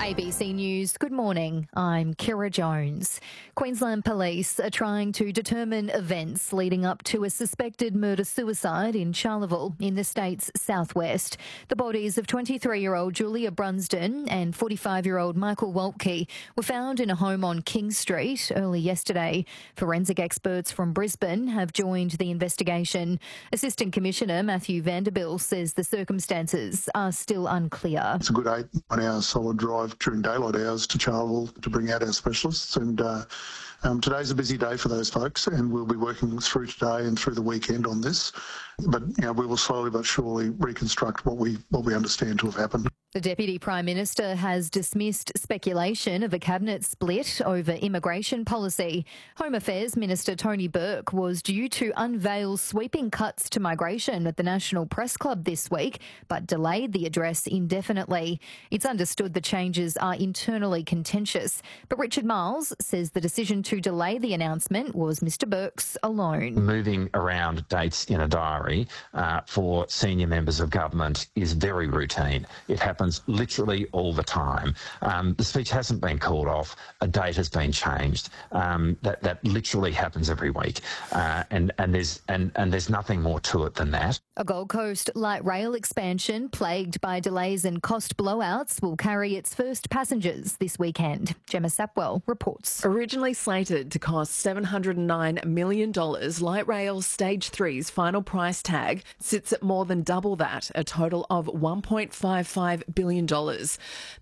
ABC News, good morning. I'm Kira Jones. Queensland Police are trying to determine events leading up to a suspected murder-suicide in Charleville in the state's southwest. The bodies of 23-year-old Julia Brunsdon and 45-year-old Michael Waltke were found in a home on King Street early yesterday. Forensic experts from Brisbane have joined the investigation. Assistant Commissioner Matthew Vanderbilt says the circumstances are still unclear. It's a good 8-9 hour solid drive during daylight hours to Charleville to bring out our specialists, and today's a busy day for those folks, and we'll be working through today and through the weekend on this. But we will slowly but surely reconstruct what we understand to have happened. The Deputy Prime Minister has dismissed speculation of a cabinet split over immigration policy. Home Affairs Minister Tony Burke was due to unveil sweeping cuts to migration at the National Press Club this week, but delayed the address indefinitely. It's understood the changes are internally contentious, but Richard Miles says the decision to delay the announcement was Mr Burke's alone. Moving around dates in a diary for senior members of government is very routine. It happens literally all the time. The speech hasn't been called off. A date has been changed. That literally happens every week, and there's nothing more to it than that. A Gold Coast light rail expansion plagued by delays and cost blowouts will carry its first passengers this weekend. Gemma Sapwell reports. Originally slated to cost $709 million, light rail Stage 3's final price tag sits at more than double that, a total of $1.55 billion. The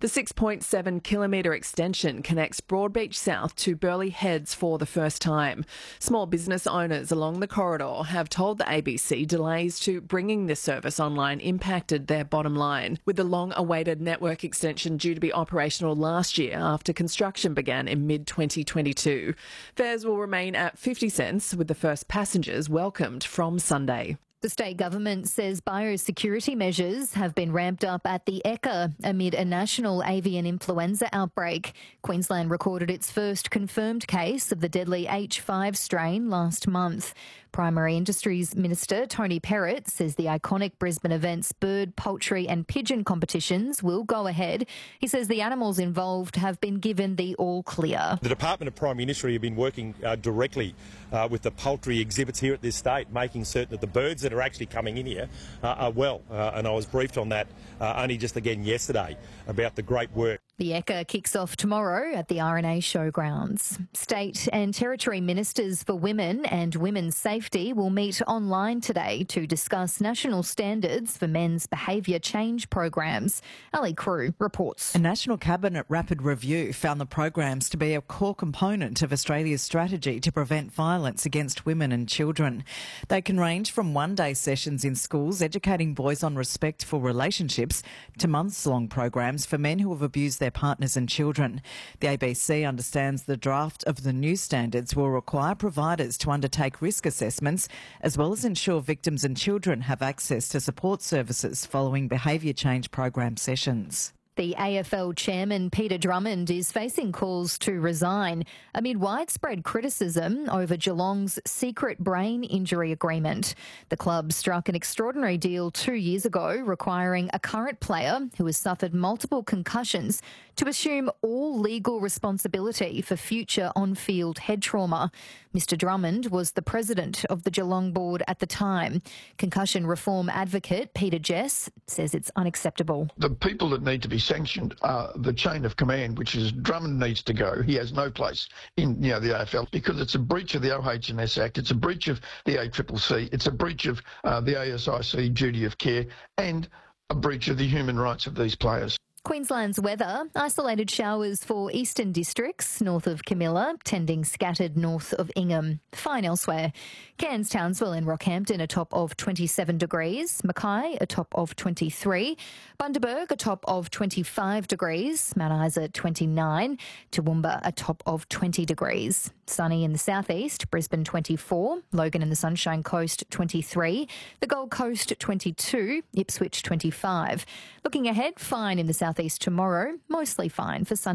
6.7 kilometre extension connects Broadbeach South to Burleigh Heads for the first time. Small business owners along the corridor have told the ABC delays to bringing this service online impacted their bottom line, with the long-awaited network extension due to be operational last year after construction began in mid-2022. Fares will remain at 50 cents, with the first passengers welcomed from Sunday. The state government says biosecurity measures have been ramped up at the Ekka amid a national avian influenza outbreak. Queensland recorded its first confirmed case of the deadly H5 strain last month. Primary Industries Minister Tony Perrott says the iconic Brisbane event's bird, poultry and pigeon competitions will go ahead. He says the animals involved have been given the all clear. The Department of Primary Industry have been working directly with the poultry exhibits here at this state, making certain that the birds that are actually coming in here are well. And I was briefed on that only just again yesterday about the great work. The Ekka kicks off tomorrow at the RNA Showgrounds. State and Territory Ministers for Women and Women's Safety will meet online today to discuss national standards for men's behaviour change programs. Ali Crew reports. A National Cabinet rapid review found the programs to be a core component of Australia's strategy to prevent violence against women and children. They can range from one-day sessions in schools educating boys on respect for relationships to months-long programs for men who have abused their partners and children. The ABC understands the draft of the new standards will require providers to undertake risk assessments as well as ensure victims and children have access to support services following behaviour change program sessions. The AFL chairman, Peter Drummond, is facing calls to resign amid widespread criticism over Geelong's secret brain injury agreement. The club struck an extraordinary deal 2 years ago requiring a current player who has suffered multiple concussions to assume all legal responsibility for future on-field head trauma. Mr Drummond was the president of the Geelong board at the time. Concussion reform advocate Peter Jess says it's unacceptable. The people that need to be sanctioned are the chain of command, which is Drummond needs to go. He has no place in the AFL because it's a breach of the OH&S Act, it's a breach of the ACCC, it's a breach of the ASIC duty of care and a breach of the human rights of these players. Queensland's weather, isolated showers for eastern districts north of Camilla, tending scattered north of Ingham. Fine elsewhere. Cairns, Townsville and Rockhampton a top of 27 degrees, Mackay a top of 23, Bundaberg a top of 25 degrees, Mount Isa 29, Toowoomba a top of 20 degrees. Sunny in the southeast, Brisbane 24, Logan and the Sunshine Coast 23, the Gold Coast 22, Ipswich 25. Looking ahead, fine in the southeast tomorrow, mostly fine for Sunday.